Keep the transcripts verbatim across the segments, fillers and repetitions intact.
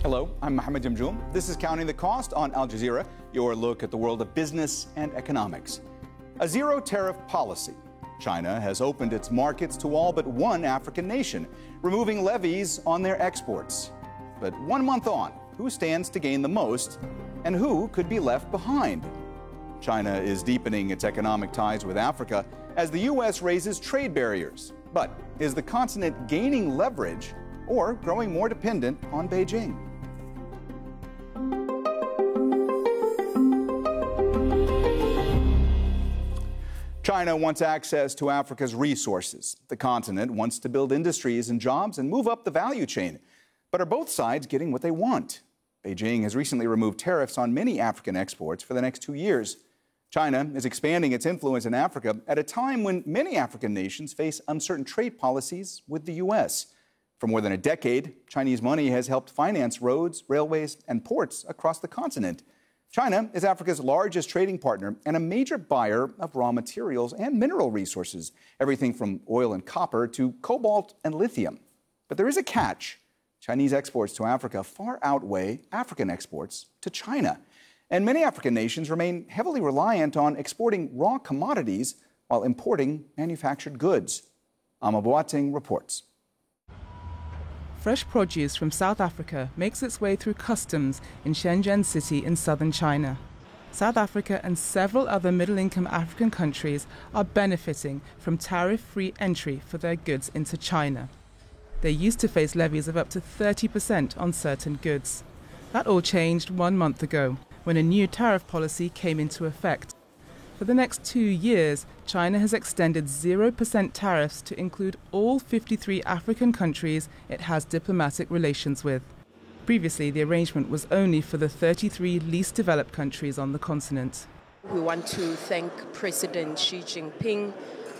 Hello, I'm Mohammed Jamjoom. This is Counting the Cost on Al Jazeera, your look at the world of business and economics. A zero-tariff policy. China has opened its markets to all but one African nation, removing levies on their exports. But one month on, who stands to gain the most, and who could be left behind? China is deepening its economic ties with Africa as the U S raises trade barriers. But is the continent gaining leverage or growing more dependent on Beijing? China wants access to Africa's resources. The continent wants to build industries and jobs and move up the value chain. But are both sides getting what they want? Beijing has recently removed tariffs on many African exports for the next two years. China is expanding its influence in Africa at a time when many African nations face uncertain trade policies with the U S. For more than a decade, Chinese money has helped finance roads, railways, and ports across the continent. China is Africa's largest trading partner and a major buyer of raw materials and mineral resources, everything from oil and copper to cobalt and lithium. But there is a catch. Chinese exports to Africa far outweigh African exports to China. And many African nations remain heavily reliant on exporting raw commodities while importing manufactured goods. Ama Boateng reports. Fresh produce from South Africa makes its way through customs in Shenzhen City in southern China. South Africa and several other middle-income African countries are benefiting from tariff-free entry for their goods into China. They used to face levies of up to thirty percent on certain goods. That all changed one month ago, when a new tariff policy came into effect. For the next two years, China has extended zero percent tariffs to include all fifty-three African countries it has diplomatic relations with. Previously, the arrangement was only for the thirty-three least developed countries on the continent. We want to thank President Xi Jinping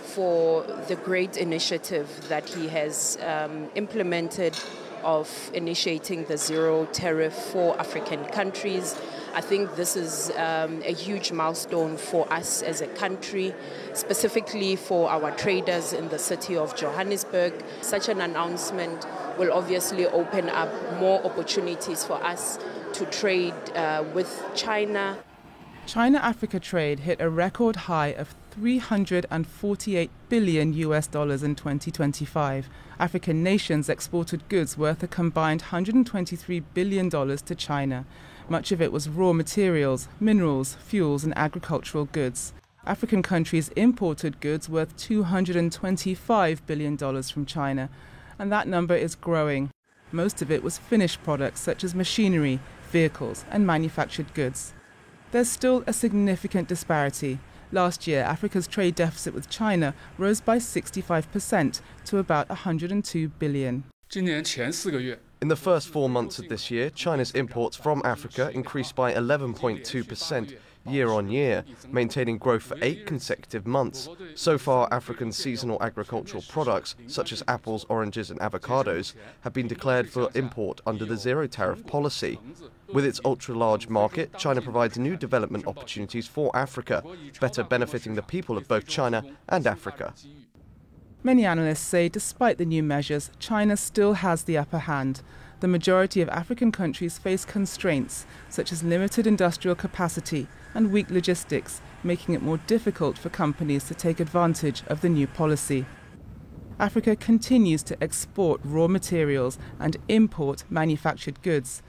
for the great initiative that he has um, implemented of initiating the zero tariff for African countries. I think this is um, a huge milestone for us as a country, specifically for our traders in the city of Johannesburg. Such an announcement will obviously open up more opportunities for us to trade uh, with China. China-Africa trade hit a record high of three hundred forty-eight billion U S dollars in twenty twenty-five. African nations exported goods worth a combined one hundred twenty-three billion dollars to China. Much of it was raw materials, minerals, fuels and agricultural goods. African countries imported goods worth two hundred twenty-five billion dollars from China, and that number is growing. Most of it was finished products such as machinery, vehicles and manufactured goods. There's still a significant disparity. Last year, Africa's trade deficit with China rose by sixty-five percent to about one hundred two billion dollars. In the first four months of this year, China's imports from Africa increased by eleven point two percent year on year, maintaining growth for eight consecutive months. So far, African seasonal agricultural products, such as apples, oranges and avocados, have been declared for import under the zero-tariff policy. With its ultra-large market, China provides new development opportunities for Africa, better benefiting the people of both China and Africa. Many analysts say despite the new measures, China still has the upper hand. The majority of African countries face constraints, such as limited industrial capacity and weak logistics, making it more difficult for companies to take advantage of the new policy. Africa continues to export raw materials and import manufactured goods.